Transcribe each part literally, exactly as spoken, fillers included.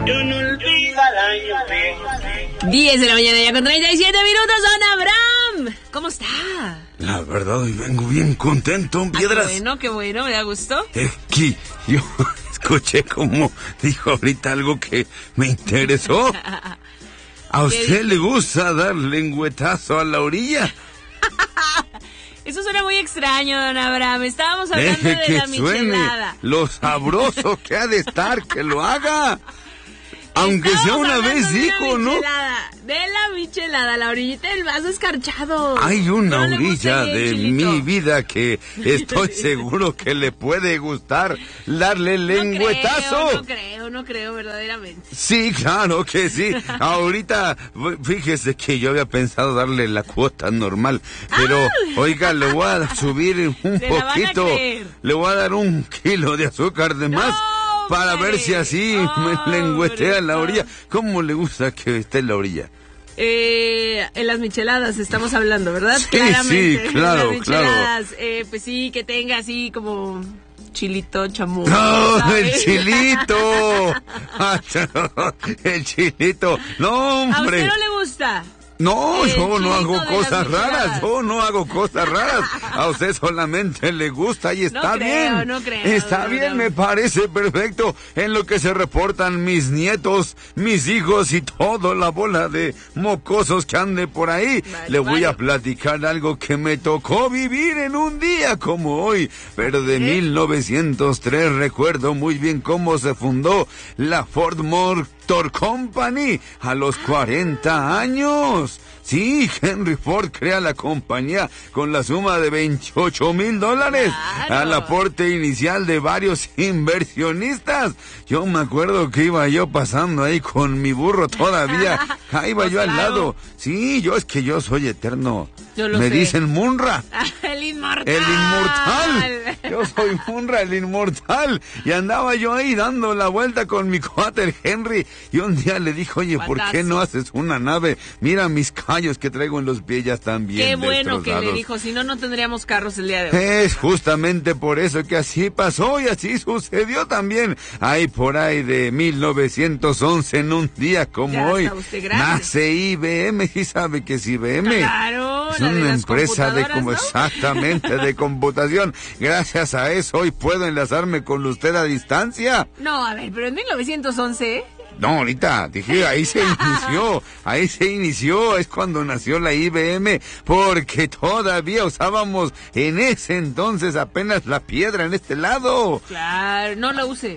Yo no olvido la lluvia. diez de la mañana ya con treinta y siete minutos, don Abraham. ¿Cómo está? La verdad, hoy vengo bien contento, Piedras. Ah, qué bueno, qué bueno, me da gusto. Es que yo escuché como dijo ahorita algo que me interesó. ¿A usted le gusta dar lengüetazo a la orilla? Eso suena muy extraño, don Abraham. Estábamos hablando Deje de que la suene michelada. lo sabroso que ha de estar, que lo haga. Aunque sea Estamos una hablando vez de dijo, la ¿no? michelada, de la michelada, la orillita del vaso escarchado. Hay una ¿No le gusta orilla bien, de Chilito? mi vida que estoy seguro que le puede gustar darle lengüetazo. No creo, no creo, no creo, verdaderamente. Sí, claro que sí. Ahorita, fíjese que yo había pensado darle la cuota normal, pero, ¡Ay! oiga, le voy a subir un Se la van a poquito. creer. Le voy a dar un kilo de azúcar de más. ¡No, Para hombre! ver si así me lengüetea en la orilla. ¿Cómo le gusta que esté en la orilla? Eh, en las micheladas estamos hablando, ¿verdad? Sí, Claramente. sí, claro, en las micheladas, eh, pues sí, que tenga así como chilito chamoy. ¡No, ¿sabes? el chilito! El chilito. No, ¿A hombre. usted no le gusta? No, El yo no chilito hago de cosas las micheladas. raras, yo no hago cosas raras. A usted solamente le gusta y está No creo, bien. no creo, Está no, bien, no. me parece perfecto. En lo que se reportan mis nietos, mis hijos y toda la bola de mocosos que ande por ahí. Vale, Le voy vale. a platicar algo que me tocó vivir en un día como hoy. Pero de ¿Eh? mil novecientos tres recuerdo muy bien cómo se fundó la Ford Motor Company a los cuarenta años. Sí, Henry Ford crea la compañía con la suma de veintiocho mil dólares Claro. al aporte inicial de varios inversionistas. Yo me acuerdo que iba yo pasando ahí con mi burro todavía. Ahí iba Pues yo al claro. lado. Sí, yo es que yo soy eterno. Yo lo me sé. dicen Munra. El inmortal. El inmortal. Yo soy Munra, el inmortal. Y andaba yo ahí dando la vuelta con mi cuate, el Henry. Y un día le dije, oye, ¿por qué Guatazo. no haces una nave? Mira mis callos que traigo en los pies, ya están bien Qué bueno que le destrozados". dijo, si no, no tendríamos carros el día de hoy. Es justamente por eso que así pasó y así sucedió también. Ahí por ahí de mil novecientos once, en un día como Ya hoy, está usted grande. nace I B M. ¿Sí sabe que es I B M? Claro, Es la de una las empresa de computadoras, como ¿no? exactamente de computación. Gracias a eso hoy puedo enlazarme con usted a distancia. No, a ver, pero en mil novecientos once... No, ahorita, dije, ahí se inició, ahí se inició, es cuando nació la I B M, porque todavía usábamos en ese entonces apenas la piedra en este lado. Claro, no la use.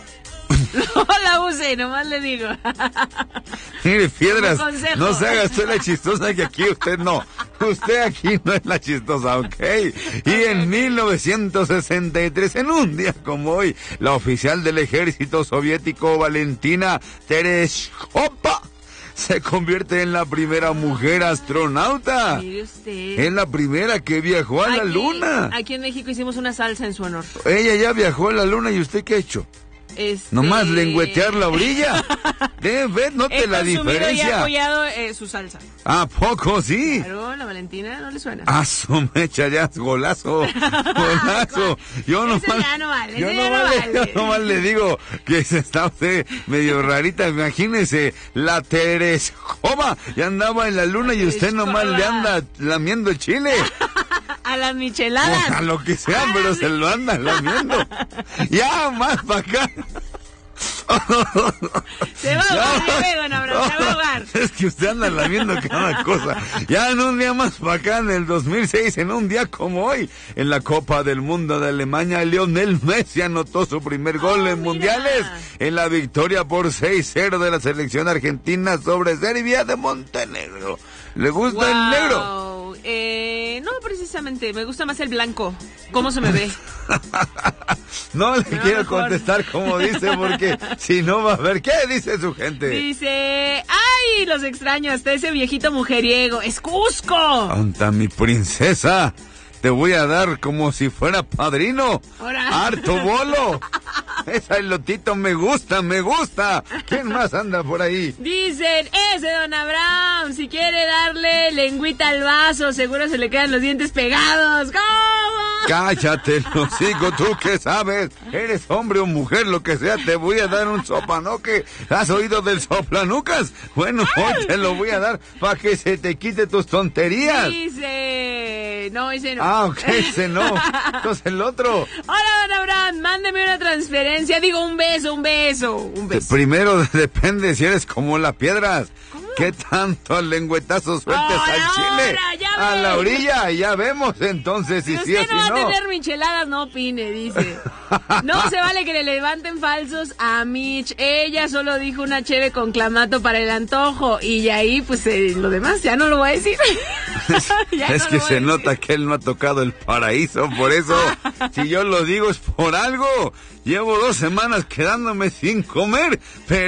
No la use, nomás le digo. Mire, Piedras, Como consejo. no se haga usted la chistosa, que aquí usted no. Usted aquí no es la chistosa, ¿ok? Y en mil novecientos sesenta y tres, en un día como hoy, la oficial del ejército soviético Valentina Tereshkova se convierte en la primera mujer astronauta. Mire usted. Es la primera que viajó a la Aquí- luna. Aquí en México hicimos una salsa en su honor. Ella ya viajó a la luna, ¿y usted qué ha hecho? Este... Nomás lengüetear la orilla. ¿De ver? Note He la consumido y diferencia. apoyado eh, su salsa. ¿A poco sí? Claro, la Valentina no le suena. Ah, su mecha, ya, golazo, golazo. Yo Ese nomás, ya no vale, yo ese ya nomás, no le, yo vale. nomás le digo que se está usted medio rarita. Imagínese, la Tereshkova ya andaba en la luna y usted nomás le anda lamiendo el chile. A las O micheladas. a lo que sea, pero se lo anda lamiendo. Ya, más para acá. Se va a ahogar, luego, don Abraham, se va a ahogar. Es que usted anda lamiendo cada cosa. Ya en un día más para acá, en el dos mil seis, en un día como hoy, en la Copa del Mundo de Alemania, Lionel Messi anotó su primer gol Oh, en mira. mundiales, en la victoria por seis cero de la selección argentina sobre Serbia de Montenegro. ¿Le gusta el negro? Wow. Eh, no, precisamente, me gusta más el blanco. ¿Cómo se me ve? No le No, quiero mejor. contestar como dice, porque si no va a ver, ¿qué dice su gente? Dice, ¡ay, los extraño! Hasta ese viejito mujeriego. ¡Es Cusco! Anta mi princesa, te voy a dar como si fuera padrino. Ahora. Harto bolo. Esa elotito me gusta, me gusta. ¿Quién más anda por ahí? Dicen, ese don Abraham, si quiere darle lengüita al vaso, seguro se le quedan los dientes pegados. ¿Cómo? Cállate, hocico, tú que sabes, eres hombre o mujer, lo que sea, te voy a dar un sopanoque. ¿Has oído del soplanucas? Bueno, hoy te lo voy a dar para que se te quite tus tonterías. Dice, no, ese no. Ah, ok, ese no. Entonces el otro. Hola, don Abraham, mándeme una transferencia, digo un beso, un beso, un beso. Primero depende si eres como las piedras. ¿Cómo? ¿Qué tanto lengüetazo sueltes Ahora, al chile? ahora, ya A ves. la orilla, ya vemos entonces si Si sí o usted si no va a no. tener micheladas, no opine, dice. No se vale que le levanten falsos a Mitch. Ella solo dijo una cheve con clamato para el antojo. Y ahí, pues, eh, lo demás ya no lo voy a decir. Ya Es no que lo voy se a nota decir. que él no ha tocado el paraíso, por eso, si yo lo digo es por algo. Llevo dos semanas quedándome sin comer, pero